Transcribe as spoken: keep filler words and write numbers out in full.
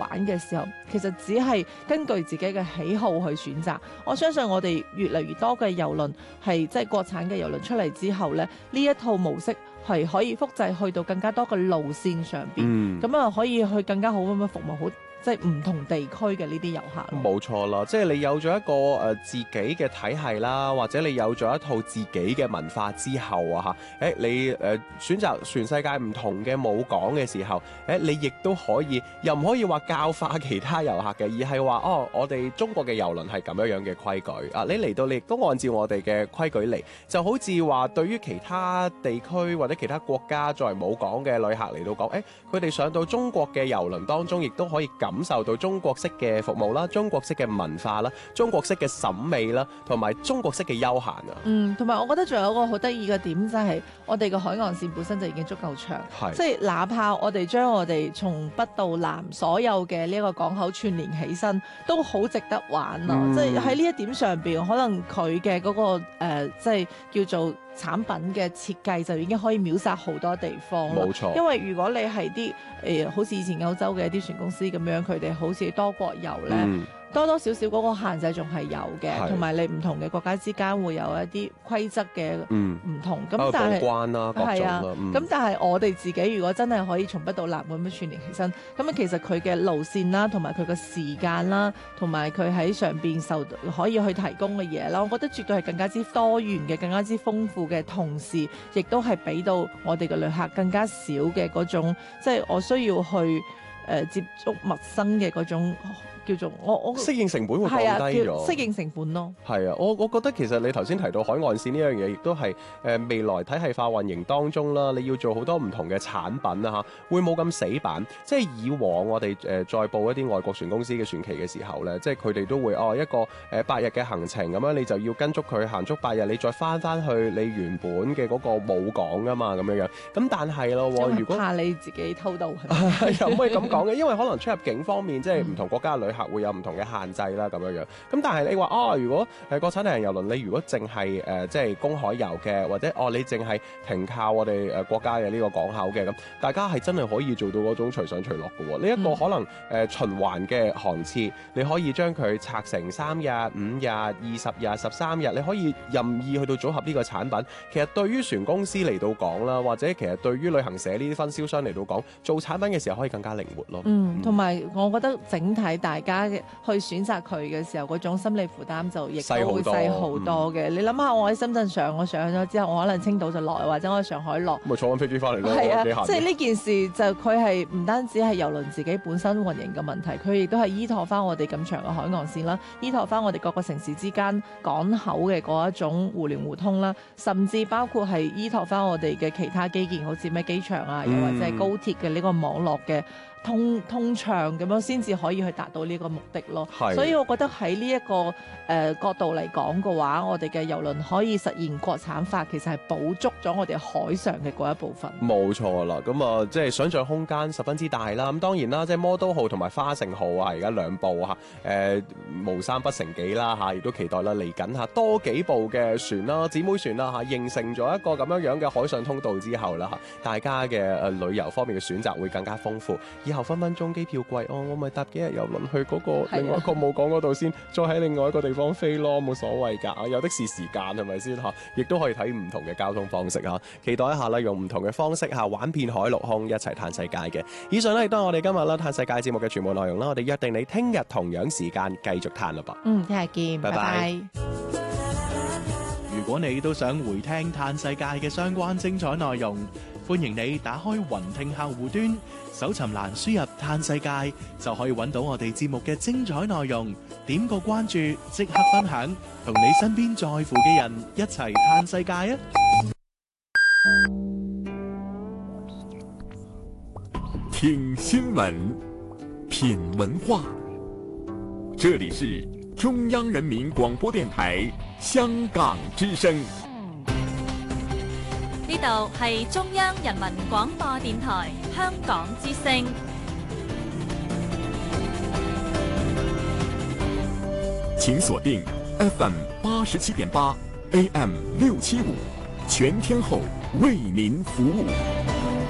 玩嘅時候，其實只係根據自己嘅喜好去選擇。我相信我哋越嚟越多嘅郵輪係即係國產嘅郵輪出嚟之後咧，呢一套模式係可以複製去到更加多嘅路線上邊，咁啊、嗯、可以去更加好咁樣服務好即係唔同地區嘅呢啲遊客。 冇錯啦，即係你有咗一個誒、呃、自己嘅體系啦，或者你有咗一套自己嘅文化之後啊嚇，誒你誒、呃、選擇全世界唔同嘅母港嘅時候，誒你亦都可以又唔可以話教化其他遊客嘅，而係話哦，我哋中國嘅郵輪係咁樣樣嘅規矩啊，你嚟到你亦都按照我哋嘅規矩嚟，就好似話對於其他地區或者其他國家作為母港嘅旅客嚟到講，誒佢哋上到中國嘅郵輪當中，亦都可以感受到中國式嘅服務啦、中國式嘅文化啦、中國式嘅審美啦，同埋中國式嘅休閒啊。 嗯，同埋我覺得仲有一個好得意嘅點就係我哋嘅海岸線本身就已經足夠長， 係即係哪怕我哋將我哋從北到南所有嘅呢一個港口串連起身，都好值得玩咯。嗯、即係喺呢一點上邊，可能佢嘅嗰個、呃、即係叫做產品嘅設計就已經可以秒殺好多地方。 冇錯， 因為如果你係啲誒好似以前歐洲嘅一啲船公司咁樣，佢哋好似多國遊咧。嗯多多少少嗰個限制仲係有嘅，同埋你唔同嘅國家之間會有一啲規則嘅唔同。咁、嗯、但係報關啦，各種啦。咁、 嗯、但係我哋自己如果真係可以從北到南咁樣串聯起身，咁啊其實佢嘅路線啦，同埋佢嘅時間啦，同埋佢喺上邊受可以去提供嘅嘢啦，我覺得絕對係更加之多元嘅，更加之豐富嘅，同時亦都係俾到我哋嘅旅客更加少嘅嗰種，即係我需要去誒、呃、接觸陌生嘅嗰種。叫做我我適應成本會降低咗， 適應成本咯。 係啊，我我覺得其實你頭先提到海岸線呢樣嘢，亦都係誒、呃、未來體系化運營當中啦，你要做好多唔同嘅產品啊嚇，會冇咁死板。即係以往我哋誒、呃、再報一啲外國船公司嘅船期嘅時候咧，即係佢哋都會哦一個誒八日嘅行程咁樣，你就要跟足佢行足八日，你再翻翻去你原本嘅嗰個母港啊嘛，咁樣樣。咁但係咯，如果怕你自己偷渡， 又唔可以咁講嘅，因為可能出入境方面即係唔同國家嘅旅客會有唔同嘅限制啦，咁樣樣。咁但係你話哦，如果係國產大型郵輪，你如果淨係誒即係公海遊嘅，或者哦你淨係停靠我哋誒國家嘅呢個港口嘅，咁大家係真係可以做到嗰種隨上隨落嘅喎。呢、這、一個可能誒、呃、循環嘅航次，你可以將佢拆成三日、五日、二十日、十三日，你可以任意去到組合呢個產品。其實對於船公司嚟到講啦，或者其實對於旅行社呢啲分銷商嚟到講，做產品嘅時候可以更加靈活咯。 嗯，同埋我覺得整體大家嘅去選擇佢嘅時候，嗰種心理負擔就亦都會細好多嘅。嗯、你諗下，我喺深圳上，我上咗之後，我可能青島就落，或者我喺上海落， 咪坐緊飛機翻嚟咯。 係啊，即係呢件事就佢係唔單止係郵輪自己本身運營嘅問題，佢亦都係依託翻我哋咁長嘅海岸線啦，依託翻我哋各個城市之間港口嘅嗰一種互聯互通啦，甚至包括係依託翻我哋嘅其他基建，好似咩機場啊，又或者係高鐵嘅呢個網絡嘅。通通暢咁樣先至可以去達到呢個目的咯， 是所以我覺得喺呢一個誒、呃、角度嚟講嘅話，我哋嘅郵輪可以實現國產化，其實係補足咗我哋海上嘅嗰一部分。 冇錯啦，咁啊即係想像空間十分之大啦。咁當然啦，即係魔都號同埋花城號啊，而家兩部嚇，誒、呃、無三不成幾啦嚇，亦都期待啦嚟緊嚇多幾部嘅船啦、姊妹船啦嚇，形成咗一個咁樣樣嘅海上通道之後啦嚇，大家嘅誒、呃、旅遊方面嘅選擇會更加豐富。以後分分鐘機票貴，哦，我咪搭幾日郵輪去嗰個另外一個母港嗰度先，再喺另外一個地方飛咯，冇所謂㗎，有的是時間係咪先嚇？亦都可以睇唔同嘅交通方式嚇，期待一下啦，用唔同嘅方式嚇玩遍海陸空，一齊嘆世界嘅。以上呢亦都係我哋今日啦嘆世界節目嘅全部內容啦，我哋約定你聽日同樣時間繼續嘆啦噃。 嗯，聽日見，拜拜。拜拜。 如果你都想回聽嘆世界嘅相關精彩內容，歡迎你打開雲聽客戶端，搜尋欄輸入嘆世界，就可以揾到我哋節目嘅精彩內容。點個關注，即刻分享，同你身邊在乎嘅人一齊嘆世界啊！ 聽新聞，品文化，這裡是中央人民廣播電台香港之聲。 呢度係中央人民廣播電台香港之聲。 請鎖定 F M 八十七點八 A M 六七五，全天候為您服務。